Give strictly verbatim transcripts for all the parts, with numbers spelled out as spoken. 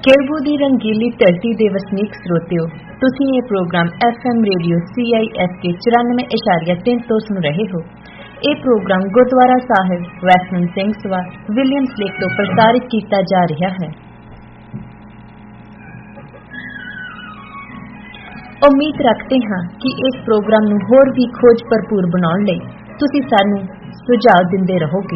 केलबू दी रंगीली धरती दे वसनीक स्रोतियो, तुसीं ये programme F M radio C I S के चौरानवे इशारिया तीन तो सुन रहे हो। ये प्रोग्राम गुरुद्वारा साहिब वैष्णव सिंह सभा विलियम्स लेक तो प्रसारित किया जा रहा है। उम्मीद रखते हाँ कि इस प्रोग्राम नूं होर भी खोज भरपूर बनाउण लई तुसीं सानूं सुझाव दिंदे रहोगे।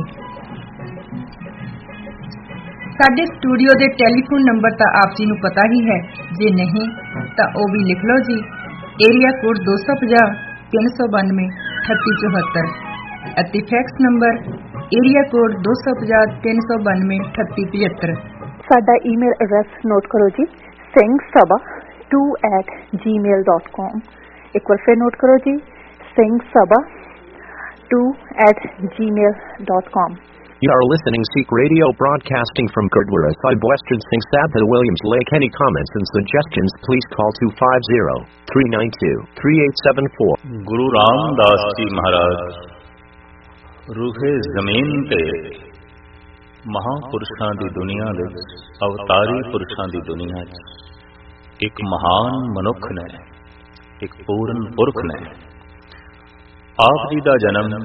साडे स्टूडियो दे टैलीफोन नंबर तो आप जी नूं पता ही है, जे नहीं तो वह भी लिख लो जी। एरिया कोड दो सौ पचास तीन सौ बानवे अठत्ती चौहत्तर अति फैक्स नंबर एरिया कोड दो सौ पचास तीन सौ बानवे अठत्ती पचहत्तर। साडा ईमेल एड्रैस नोट करो जी, Singh Sabha to eight ji mail dot com. एक बार फिर नोट करो जी, Singh Sabha to eight ji mail dot com. You are listening Sikh Radio broadcasting from Gurdwara Sahib Western Singh Sabha Williams Lake. Any comments and suggestions please call two five zero, three nine two, three eight seven four. Guru Ramdas Ji Maharaj रूहे ਜ਼ਮੀਨ ਤੇ ਮਹਾਂਪੁਰਸ਼ਾਂ ਦੀ ਦੁਨੀਆ ਵਿੱਚ ਅਵਤਾਰੀ ਪੁਰਸ਼ਾਂ ਦੀ ਦੁਨੀਆ 'ਚ ਇੱਕ ਮਹਾਨ ਮਨੁੱਖ ਨੇ, ਇੱਕ ਪੂਰਨ ਪੁਰਖ ਨੇ। ਆਪ ਜੀ ਦਾ ਜਨਮ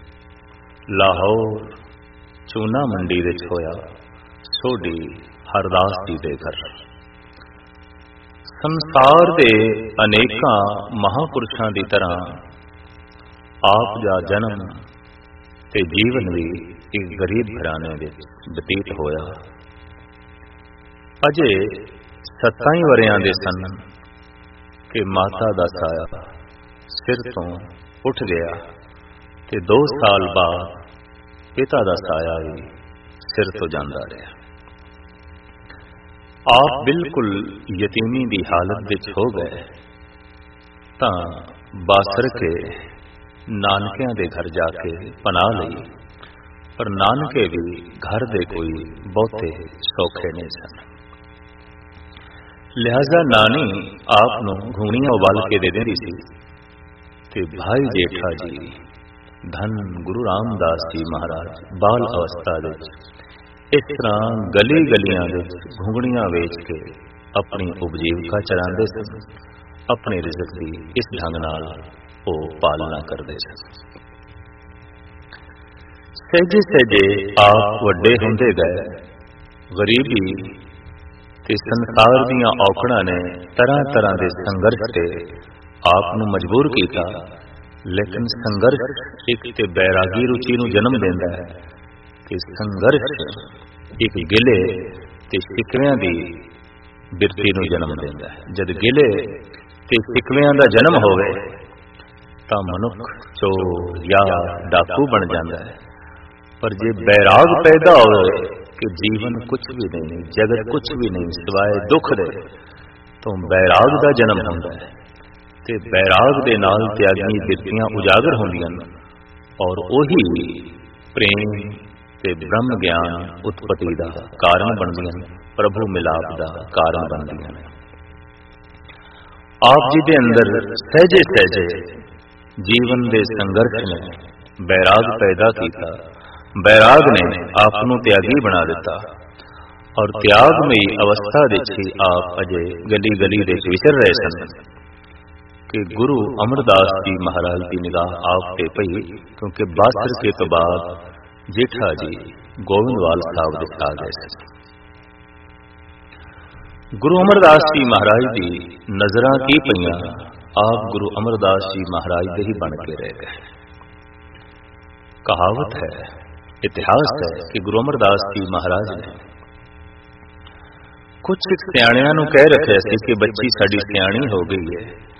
ਲਾਹੌਰ ਚੂਨਾ ਮੰਡੀ ਵਿੱਚ ਹੋਇਆ, ਸੋਢੀ ਹਰਦਾਸ ਜੀ ਦੇ ਘਰ। ਸੰਸਾਰ ਦੇ ਅਨੇਕਾਂ ਮਹਾਂਪੁਰਸ਼ਾਂ ਦੀ ਤਰ੍ਹਾਂ ਆਪ ਦਾ ਜਨਮ ਤੇ ਜੀਵਨ ਵੀ ਇੱਕ ਗਰੀਬ ਘਰਾਣੇ ਵਿੱਚ ਬਤੀਤ ਹੋਇਆ। ਅਜੇ ਸੱਤਾਂ ਹੀ ਵਰਿਆਂ ਦੇ ਸਨ ਕਿ ਮਾਤਾ ਦਾ ਸਾਇਆ ਸਿਰ ਤੋਂ ਉੱਠ ਗਿਆ ਤੇ ਦੋ ਸਾਲ ਬਾਅਦ पिता का साया भी सिर तो जाता रहा। आप बिल्कुल यतीमी की हालत विच हो गए तो बासर के नानकियां दे घर जाके पनाह लई, पर नानके भी घर दे कोई बहुते सौखे नहीं सन। लिहाजा नानी आप नूं घूणियां उबाल के दे देंदी सी ते भाई जेठा जी धन गुरु रामदास जी महाराज बाल अवस्था इस तरह गली गलियां घुंगड़ियां वेच के अपनी उपजीविका चलाते सन। अपने रिजक की इस ढंग नाल वो पालना करते सन। सहजे सहजे आप वड्डे होंदे गए। गरीबी ते संसार दीयां औकड़ां ने तरह तरह के संघर्ष से आप नूं मजबूर किया, लेकिन संघर्ष एक ते बैरागी रुचि नूं जन्म देंदा है कि संघर्ष एक गिले ते शिकवियां दी बिरती नूं जन्म देंदा है। जद गिले ते शिकवियां दा जन्म होवे तां मनुख चोर या डाकू बन जांदा है। पर जे बैराग पैदा होवे कि जीवन कुछ भी नहीं, जगत कुछ भी नहीं सिवाय दुख दे, तो बैराग दा जन्म होंदा है ते बैराग दे नाल त्यागी बिरतियां उजागर होंदियां और ओही प्रेम ते ब्रह्म ज्ञान उत्पत्ति दा कारण बनदियां, प्रभु मिलाप दा कारण बनदियां। आप जी दे अंदर सहजे सहजे जीवन दे संघर्ष ने बैराग पैदा किया। बैराग ने आप नूं त्यागी बना दिता और त्यागमयी अवस्था विच ही आप अजे गली गली दे विचर रहे सन कि गुरु अमरदास जी महाराज की निगाह आप पे पई, क्योंकि बासर के तो बाद जेठा जी गोविंदवाल साहब दे आ गए। गुरु अमरदास जी महाराज की नजरां की पईयां, आप गुरु अमरदास जी महाराज दे ही बन के रह गए। कहावत है, इतिहास है कि गुरु अमरदास जी महाराज ने कुछ सियाणियां नूं कह रखिया सी कि बच्ची साडी सियाणी हो गई है,